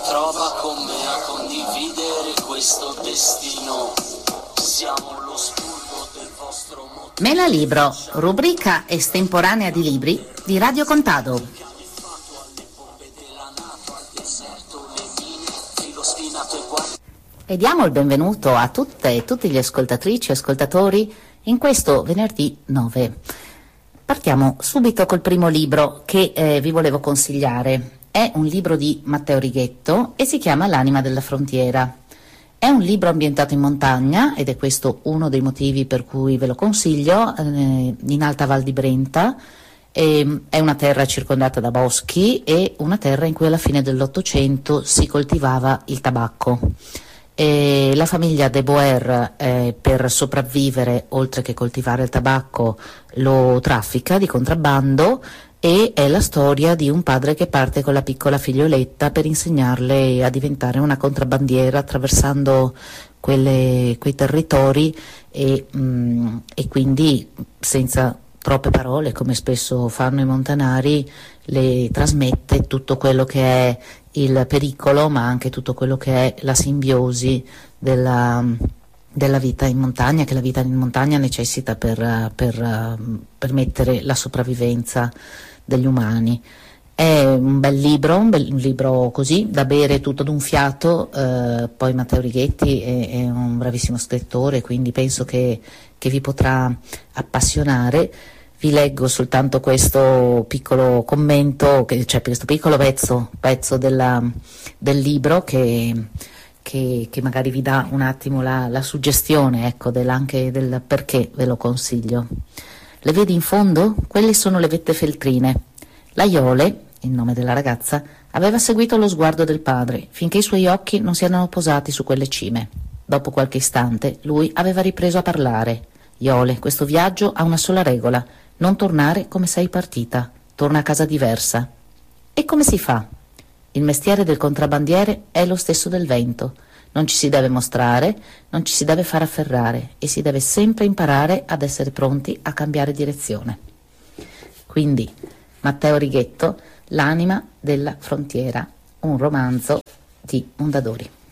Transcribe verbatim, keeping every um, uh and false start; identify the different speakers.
Speaker 1: ritrova con me a condividere questo destino. Siamo lo spurgo del vostro motivo.
Speaker 2: Mela Libro, rubrica estemporanea di libri di Radio Contado. E diamo il benvenuto a tutte e tutti gli ascoltatrici e ascoltatori in questo venerdì nove. Partiamo subito col primo libro che eh, vi volevo consigliare. È un libro di Matteo Righetto e si chiama L'anima della frontiera. È un libro ambientato in montagna ed è questo uno dei motivi per cui ve lo consiglio, eh, in Alta Val di Brenta. E, è una terra circondata da boschi e una terra in cui alla fine dell'Ottocento si coltivava il tabacco. E la famiglia De Boer eh, per sopravvivere, oltre che coltivare il tabacco, lo traffica di contrabbando, e è la storia di un padre che parte con la piccola figlioletta per insegnarle a diventare una contrabbandiera attraversando quelle, quei territori e, mh, e quindi senza troppe parole, come spesso fanno i montanari, le trasmette tutto quello che è il pericolo, ma anche tutto quello che è la simbiosi della, della vita in montagna, che la vita in montagna necessita per, per permettere la sopravvivenza degli umani. È un bel libro, un, bel, un libro così da bere tutto d'un fiato. Eh, poi Matteo Righetti è, è un bravissimo scrittore, quindi penso che, che vi potrà appassionare. Vi leggo soltanto questo piccolo commento, che, cioè questo piccolo pezzo, pezzo della, del libro che, che, che magari vi dà un attimo la, la suggestione, ecco, del, anche del perché ve lo consiglio. Le vedi in fondo? Quelle sono le vette feltrine. La Iole, il nome della ragazza, aveva seguito lo sguardo del padre finché i suoi occhi non si erano posati su quelle cime. Dopo qualche istante lui aveva ripreso a parlare. Iole, questo viaggio ha una sola regola: non tornare come sei partita, torna a casa diversa. E come si fa? Il mestiere del contrabbandiere è lo stesso del vento. Non ci si deve mostrare, non ci si deve far afferrare e si deve sempre imparare ad essere pronti a cambiare direzione. Quindi, Matteo Righetto, L'anima della frontiera, un romanzo di Mondadori.